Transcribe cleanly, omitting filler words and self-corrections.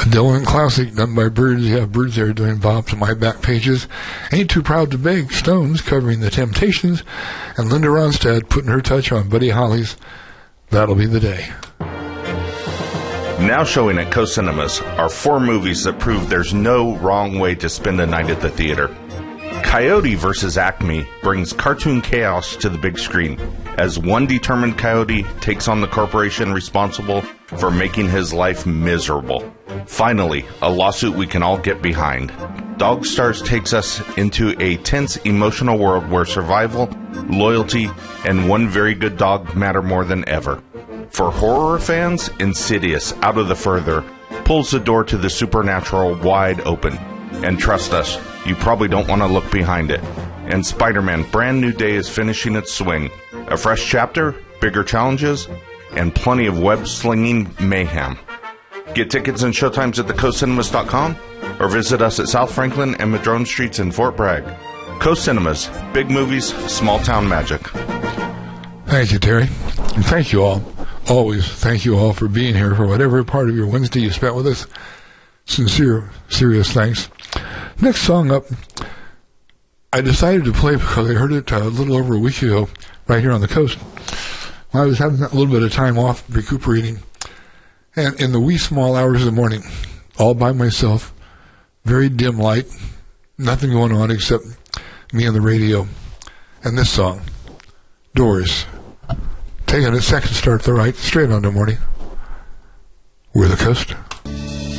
Dylan classic done by Birds. You have Birds there doing bops on my back pages. Ain't Too Proud to Beg, Stones covering The Temptations, and Linda Ronstadt putting her touch on Buddy Holly's That'll Be the Day. Now showing at Coast Cinemas are 4 movies that prove there's no wrong way to spend a night at the theater. Coyote vs. Acme brings cartoon chaos to the big screen as one determined coyote takes on the corporation responsible for making his life miserable. Finally, a lawsuit we can all get behind. Dog Stars takes us into a tense, emotional world where survival, loyalty, and one very good dog matter more than ever. For horror fans, Insidious, Out of the Further, pulls the door to the supernatural wide open. And trust us, you probably don't want to look behind it. And Spider-Man Brand New Day is finishing its swing. A fresh chapter, bigger challenges, and plenty of web-slinging mayhem. Get tickets and showtimes at thecoastcinemas.com or visit us at South Franklin and Madrone Streets in Fort Bragg. Coast Cinemas, big movies, small town magic. Thank you, Terry. And thank you all. Always thank you all for being here for whatever part of your Wednesday you spent with us. Sincere, serious thanks. Next song up, I decided to play because I heard it a little over a week ago right here on the coast. I was having a little bit of time off, recuperating, and in the wee small hours of the morning, all by myself, very dim light, nothing going on except me and the radio, and this song, Doors, taking a second start to the right, straight on the morning. We're the coast.